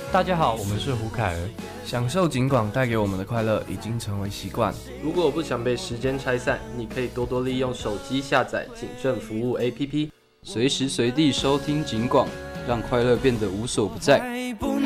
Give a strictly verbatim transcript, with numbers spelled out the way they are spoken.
大家好，我们是胡凯儿。 享受警广带给我们的快乐已经成为习惯。 如果不想被时间拆散，你可以多多利用手机下载警政服务 A P P， 随时随地收听警广，让快乐变得无所不在。 不